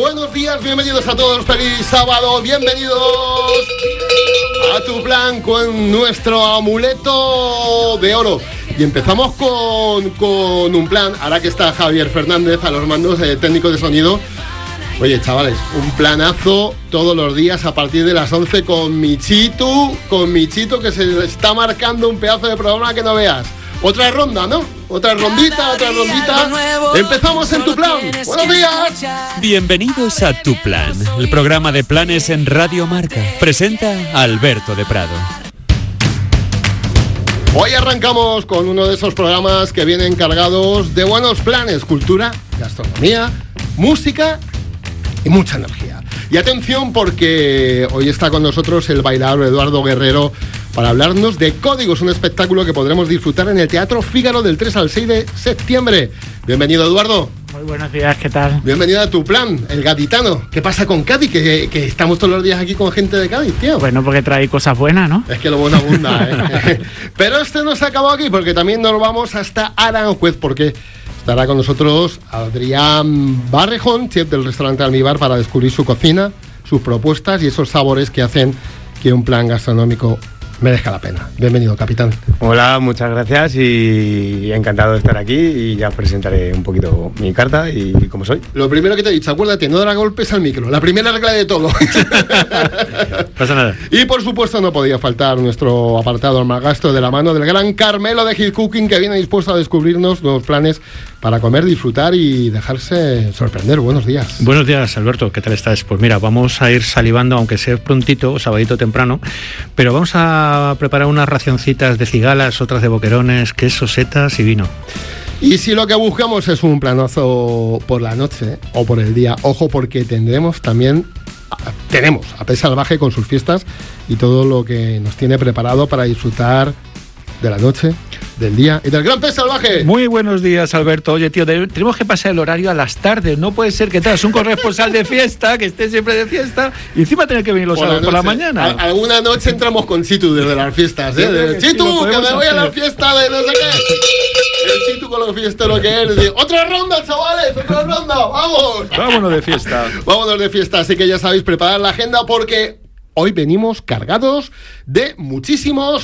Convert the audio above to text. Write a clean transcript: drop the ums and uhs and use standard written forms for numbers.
buenos días, bienvenidos a todos, feliz sábado, bienvenidos a Tu Plan con nuestro amuleto de oro. Y empezamos con un plan, ahora que está Javier Fernández a los mandos técnicos de sonido. Oye, chavales, un planazo todos los días a partir de las 11 con Michito, que se le está marcando un pedazo de programa que no veas. Otra ronda, ¿no? Otra rondita. Empezamos en Tu Plan. ¡Buenos días! Bienvenidos a Tu Plan, el programa de planes en Radio Marca. Presenta a Alberto de Prado. Hoy arrancamos con uno de esos programas que vienen cargados de buenos planes, cultura, gastronomía, música y mucha energía. Y atención, porque hoy está con nosotros el bailaor Eduardo Guerrero para hablarnos de Códigos, un espectáculo que podremos disfrutar en el Teatro Fígaro del 3 al 6 de septiembre. Bienvenido, Eduardo. Muy buenos días, ¿qué tal? Bienvenido a Tu Plan, el gaditano. ¿Qué pasa con Cádiz? Que estamos todos los días aquí con gente de Cádiz, tío. Bueno, porque trae cosas buenas, ¿no? Es que lo bueno abunda, ¿eh? Pero no se acabó aquí, porque también nos vamos hasta Aranjuez, porque estará con nosotros Adrián Barrejón, chef del restaurante Almíbar, para descubrir su cocina, sus propuestas y esos sabores que hacen que un plan gastronómico merezca la pena. Bienvenido, capitán. Hola, muchas gracias y encantado de estar aquí, y ya os presentaré un poquito mi carta y cómo soy. Lo primero que te he dicho, acuérdate, no dar golpes al micro, la primera regla de todo. Pasa nada. Y por supuesto no podía faltar nuestro apartado Almagasto, de la mano del gran Carmelo de Hit Cooking, que viene dispuesto a descubrirnos nuevos planes para comer, disfrutar y dejarse sorprender. Buenos días. Buenos días, Alberto, ¿qué tal estás? Pues mira, vamos a ir salivando, aunque sea prontito, sabadito temprano, pero vamos a preparar unas racioncitas de cigalas, otras de boquerones, queso, setas y vino. Y si lo que buscamos es un planazo por la noche o por el día, ojo, porque tenemos a Pez Salvaje con sus fiestas y todo lo que nos tiene preparado para disfrutar de la noche, del día y del gran Pez Salvaje. Muy buenos días, Alberto. Oye, tío, tenemos que pasar el horario a las tardes. No puede ser que tengas un corresponsal de fiesta, que esté siempre de fiesta, y encima tener que venir los sábados por la mañana. Alguna noche entramos con Chitu desde las fiestas, ¿eh? Chitu, que me voy a la fiesta de no sé qué. El Chitu con lo fiestero que es. Dice, ¡otra ronda, chavales! ¡Otra ronda! ¡Vamos! Vámonos de fiesta. Vámonos de fiesta. Así que ya sabéis, preparad la agenda, porque hoy venimos cargados de muchísimos